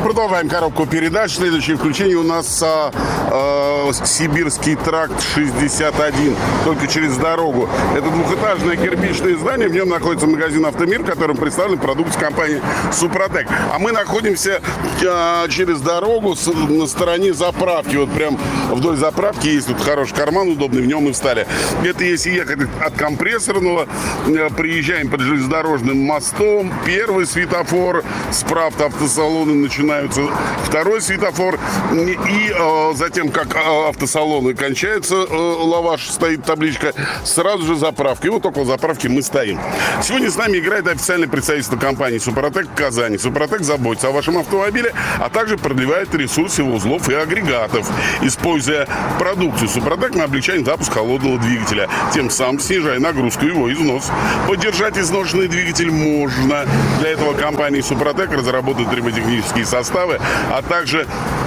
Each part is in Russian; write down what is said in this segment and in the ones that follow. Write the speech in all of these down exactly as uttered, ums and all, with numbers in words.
продолжаем коробку передач. Следующее включение у нас а, а, Сибирский тракт шестьдесят один, только через дорогу. Это двухэтажное кирпичное здание, в нем находится магазин «Автомир», в котором представлена продукция компании «Супротек». А мы находимся а, через дорогу с, на стороне заправки. Вот прям вдоль заправки есть тут хороший карман удобный, в нем мы встали. Это если ехать от компрессорного, приезжаем под железнодорожным мостом, первый светофор, справа автосалоны начинаются, второй светофор, и э, затем, как э, автосалоны кончаются, э, лаваш, стоит табличка, сразу же заправка. И вот около заправки мы стоим. Сегодня с нами играет официальное представительство компании «Супротек» в Казани. «Супротек» заботится о вашем автомобиле, а также продлевает ресурс его узлов и агрегатов. Используя продукцию «Супротек», мы облегчаем запуск холодного двигателя, тем самым снижая нагрузку и его износ. Поддержать изношенный двигатель можно. Для этого компания «Супротек» разработает триботехнические составы, а также,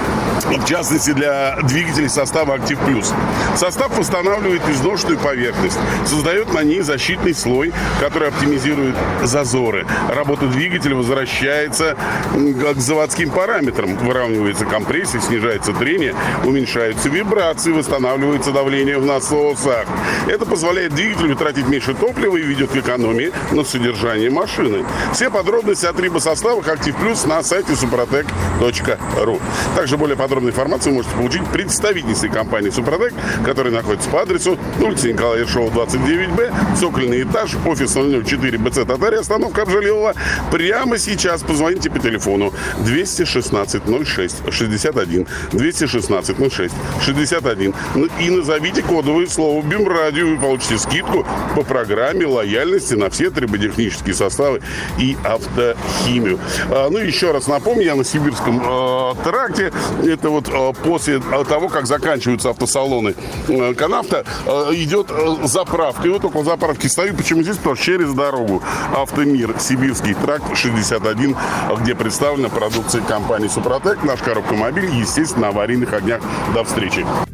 в частности, для двигателей состава «Актив Плюс». Состав восстанавливает изношенную поверхность, создает на ней защитный слой, который оптимизирует зазоры. Работа двигателя возвращается к заводским параметрам. Выравнивается компрессия, снижается трение, уменьшаются вибрации, восстанавливается давление в насосах. Это позволяет двигателю тратить меньше топлива и ведет к экономии на содержание машины. Все подробности о трибосоставах «Актив Плюс» на сайте супротек точка ру. Также более подробную информацию вы можете получить представительницы компании «Супротек», которая находится по адресу улица Николая Ершова, двадцать девять бэ, цокольный этаж, офис ноль ноль четыре бэ цэ Татария, остановка Обжалилова. Прямо сейчас позвоните по телефону двести шестнадцать ноль шесть шестьдесят один, двести шестнадцать ноль шесть шестьдесят один и назовите кодовое слово «БИМ-радио», вы получите скидку по программе лояльности на все триботехнические составы и автохимию. А, ну, еще раз напомню, я на Сибирском э, тракте. Это вот э, после того, как заканчиваются автосалоны э, «Канавто», э, идет э, заправка. И вот около заправки стою. Почему здесь? Потому что через дорогу «Автомир», Сибирский тракт шестьдесят один, где представлена продукция компании «Супротек». Наш коробка мобиль, естественно, на аварийных огнях. До встречи.